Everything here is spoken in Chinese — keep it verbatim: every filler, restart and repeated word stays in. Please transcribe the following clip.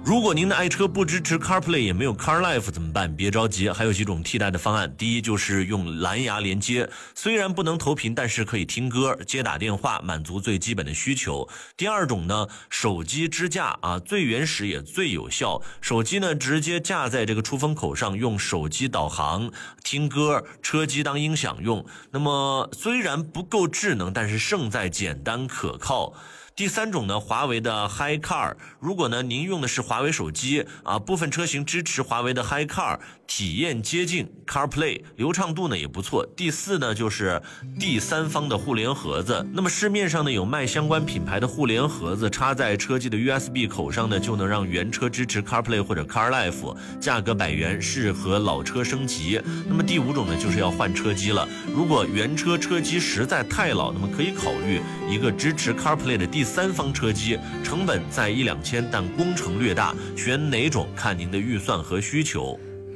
如果您的爱车不支持 CarPlay 也没有 CarLife 怎么办？别着急，还有几种替代的方案。第一就是用蓝牙连接，虽然不能投屏，但是可以听歌、接打电话，满足最基本的需求。第二种呢，手机支架啊，最原始也最有效。手机呢直接架在这个出风口上，用手机导航、听歌、车机当音响用。那么虽然不够智能，但是胜在简单可靠。第三种呢，华为的 HiCar， 如果呢您用的是华为手机啊，部分车型支持华为的 HiCar， 体验接近 CarPlay， 流畅度呢也不错。第四呢就是第三方的互联盒子，那么市面上呢有卖相关品牌的互联盒子，插在车机的 U S B 口上呢，就能让原车支持 CarPlay 或者 CarLife， 价格百元，适合老车升级。那么第五种呢就是要换车机了，如果原车车机实在太老，那么可以考虑一个支持 CarPlay 的第三方车机，成本在一两千，但工程略大，选哪种看您的预算和需求。